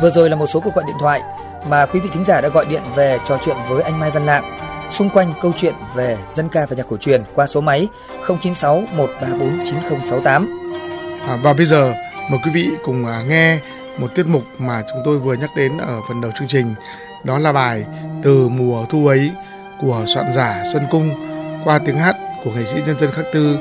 Vừa rồi là một số cuộc gọi điện thoại mà quý vị thính giả đã gọi điện về trò chuyện với anh Mai Văn Lạng xung quanh câu chuyện về dân ca và nhạc cổ truyền qua số máy 096 134 9068. Và bây giờ mời quý vị cùng nghe một tiết mục mà chúng tôi vừa nhắc đến ở phần đầu chương trình, đó là bài Từ mùa thu ấy của soạn giả Xuân Cung qua tiếng hát của nghệ sĩ nhân dân Khắc Tư